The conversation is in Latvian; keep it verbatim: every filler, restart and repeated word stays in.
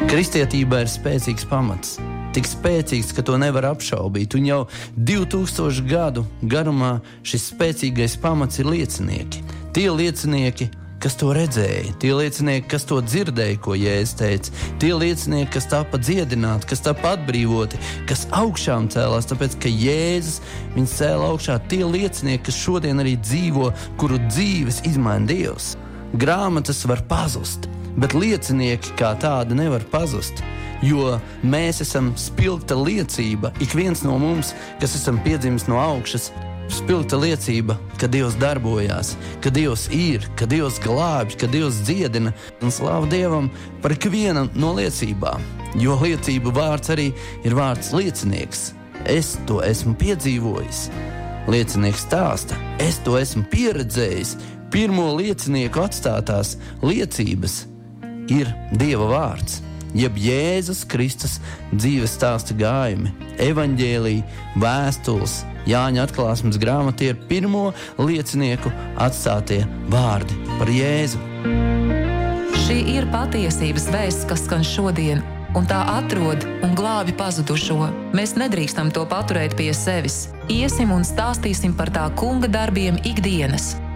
Kristietība ir spēcīgs pamats. Tik spēcīgs, ka to nevar apšaubīt. Un jau divu tūkstošu gadu garumā šis spēcīgais pamats ir liecinieki. Tie liecinieki, kas to redzēja, tie liecinieki, kas to dzirdēja, ko Jēzus teica, tie liecinieki, kas tāpa dziedināti, kas tāpa atbrīvoti, kas augšām cēlās, tāpēc, ka Jēzus viņus cēla augšā, tie liecinieki, kas šodien arī dzīvo, kuru dzīves izmaina Dievs. Grāmatas var pazust, bet liecinieki kā tādi nevar pazust, jo mēs esam spilgta liecība, ik viens no mums, kas esam piedzimis no augšas, spilgta liecība, ka Dievs darbojās, ka Dievs ir, ka Dievs glābj, ka Dievs dziedina. Un slāva Dievam par ikvienu no liecībām, jo liecību vārds arī ir vārds liecinieks. Es to esmu piedzīvojis. Liecinieks stāsta, es to esmu pieredzējis. Pirmo liecinieku atstātās liecības ir Dieva vārds, jeb Jēzus Kristus dzīves stāsta gājumi, evaņģēlija, vēstules, Jāņa atklāsmes grāmata ir pirmo liecinieku atstātie vārdi par Jēzu. Šī ir patiesības vēsts, kas skan šodien, un tā atrod un glābi pazudušo. Mēs nedrīkstam to paturēt pie sevis. Iesim un stāstīsim par tā kunga darbiem ikdienas.